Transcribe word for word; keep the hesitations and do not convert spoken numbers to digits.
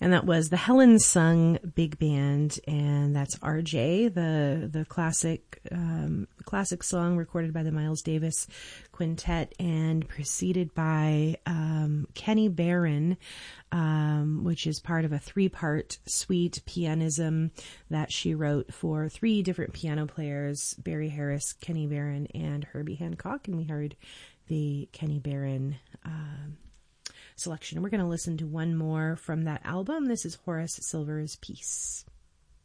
And that was the Helen Sung Big Band, and that's R J, the the classic um, classic song recorded by the Miles Davis Quintet, and preceded by um, Kenny Barron, um, which is part of a three-part suite pianism that she wrote for three different piano players, Barry Harris, Kenny Barron, and Herbie Hancock. And we heard the Kenny Barron um, selection. We're going to listen to one more from that album. This is Horace Silver's Piece.